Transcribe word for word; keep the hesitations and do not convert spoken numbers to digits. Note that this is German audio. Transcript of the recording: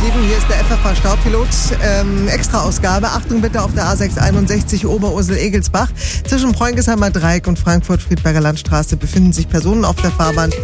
sieben, hier ist der F F H-Staupilot, ähm, Extra-Ausgabe. Achtung bitte auf der A sechs einundsechzig Oberursel-Egelsbach. Zwischen Preungestheimer Dreieck und Frankfurt-Friedberger Landstraße befinden sich Personen auf der Fahrbahn,